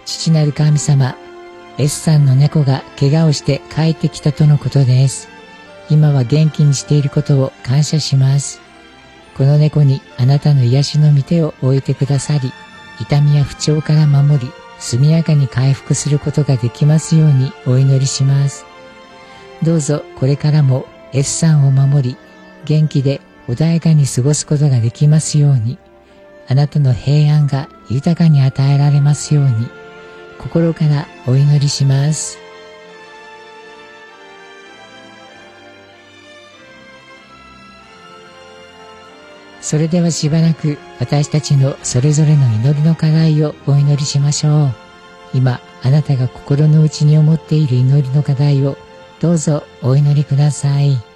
父なる神様、S さんの猫が怪我をして帰ってきたとのことです。今は元気にしていることを感謝します。この猫にあなたの癒しの御手を置いてくださり、痛みや不調から守り、速やかに回復することができますようにお祈りします。どうぞこれからも S さんを守り、元気で穏やかに過ごすことができますように、あなたの平安が豊かに与えられますように、心からお祈りします。それではしばらく私たちのそれぞれの祈りの課題をお祈りしましょう。今あなたが心の内に思っている祈りの課題をどうぞお祈りください。